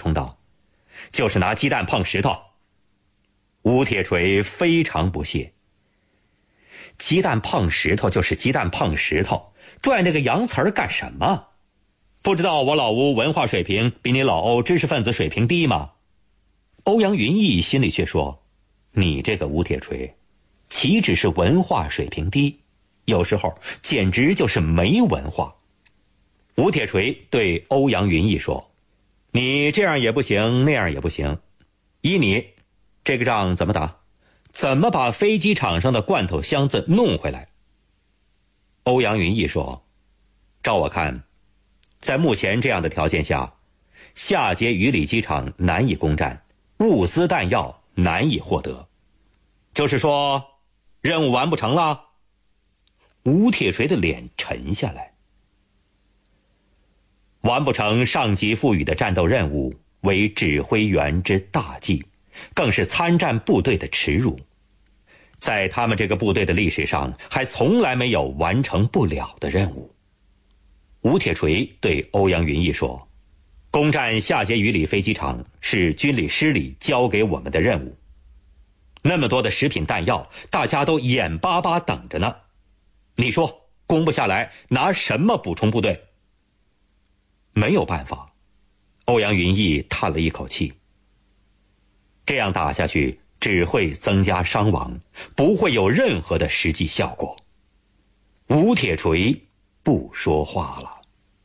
充道：“就是拿鸡蛋碰石头。”吴铁锤非常不屑：“鸡蛋碰石头就是鸡蛋碰石头，拽那个洋词儿干什么？不知道我老吴文化水平比你老欧知识分子水平低吗？”欧阳云逸心里却说：“你这个吴铁锤，岂止是文化水平低，有时候简直就是没文化。”吴铁锤对欧阳云逸说：“你这样也不行，那样也不行。依你，这个仗怎么打？怎么把飞机场上的罐头箱子弄回来？”欧阳云逸说：“照我看，在目前这样的条件下，夏桀榆里机场难以攻占，物资弹药难以获得。就是说，任务完不成了？”吴铁锤的脸沉下来。完不成上级赋予的战斗任务，为指挥员之大忌，更是参战部队的耻辱。在他们这个部队的历史上，还从来没有完成不了的任务。吴铁锤对欧阳云逸说：“攻占夏桀榆里飞机场是军理师里交给我们的任务。那么多的食品弹药，大家都眼巴巴等着呢。你说攻不下来，拿什么补充部队？”没有办法，欧阳云逸叹了一口气。这样打下去，只会增加伤亡，不会有任何的实际效果。吴铁锤不说话了。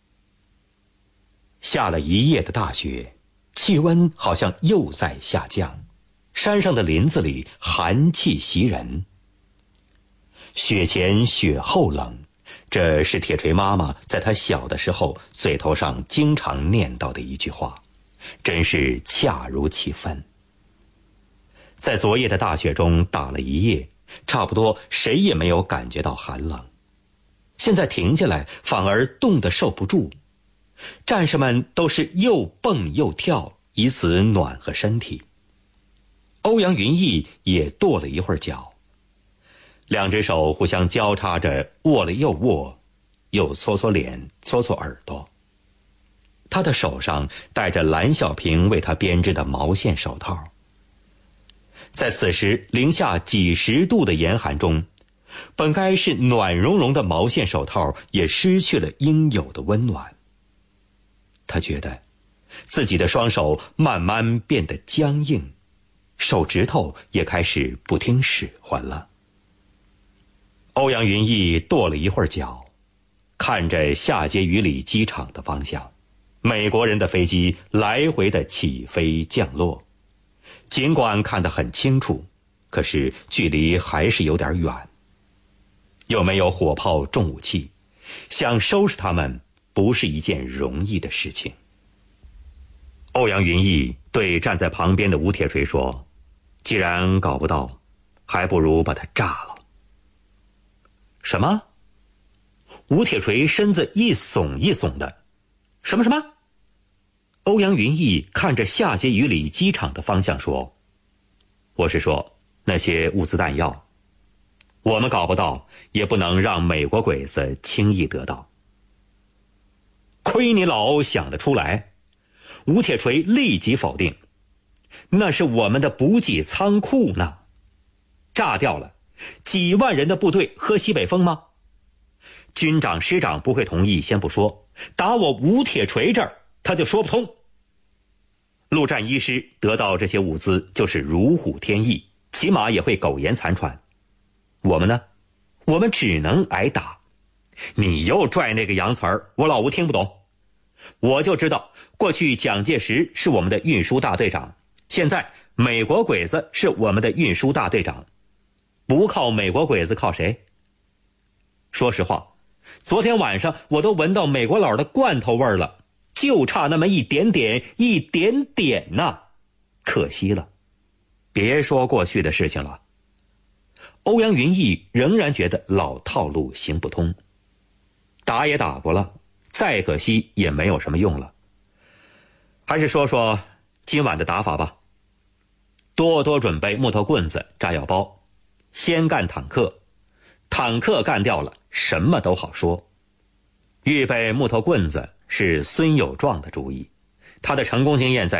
下了一夜的大雪，气温好像又在下降，山上的林子里寒气袭人。雪前雪后冷，这是铁锤妈妈在她小的时候嘴头上经常念叨的一句话，真是恰如其分。在昨夜的大雪中打了一夜，差不多谁也没有感觉到寒冷。现在停下来，反而冻得受不住。战士们都是又蹦又跳，以此暖和身体。欧阳云逸也跺了一会儿脚，两只手互相交叉着握了又握，又搓搓脸，搓搓耳朵。他的手上戴着蓝小平为他编织的毛线手套。在此时零下几十度的严寒中，本该是暖融融的毛线手套也失去了应有的温暖。他觉得自己的双手慢慢变得僵硬，手指头也开始不听使唤了。欧阳云逸跺了一会儿脚，看着夏桀榆里机场的方向，美国人的飞机来回的起飞降落。尽管看得很清楚，可是距离还是有点远。又没有火炮重武器，想收拾他们不是一件容易的事情。欧阳云逸对站在旁边的吴铁锤说：“既然搞不到，还不如把它炸了。”什么？吴铁锤身子一耸一耸的。什么？欧阳云逸看着夏桀榆里机场的方向说：“我是说那些物资弹药，我们搞不到，也不能让美国鬼子轻易得到。”亏你老欧想得出来！吴铁锤立即否定：“那是我们的补给仓库呢，炸掉了，几万人的部队喝西北风吗？军长师长不会同意先不说，打我吴铁锤这儿他就说不通。陆战一师得到这些物资就是如虎添翼，起码也会苟延残喘。我们呢？我们只能挨打。你又拽那个洋词儿，我老吴听不懂。我就知道过去蒋介石是我们的运输大队长，现在美国鬼子是我们的运输大队长，不靠美国鬼子靠谁？说实话，昨天晚上我都闻到美国佬的罐头味儿了，就差那么一点点呐，可惜了。别说过去的事情了。欧阳云逸仍然觉得老套路行不通，打也打过了，再可惜也没有什么用了。还是说说今晚的打法吧。多准备木头棍子、炸药包，先干坦克，坦克干掉了，什么都好说。预备木头棍子是孙友壮的主意，他的成功经验在